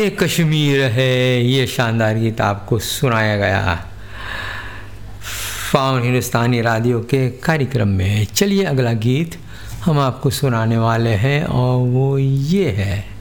ये कश्मीर है, ये शानदार गीत आपको सुनाया गया फाउन हिंदुस्तानी रेडियो के कार्यक्रम में। चलिए अगला गीत हम आपको सुनाने वाले हैं और वो ये है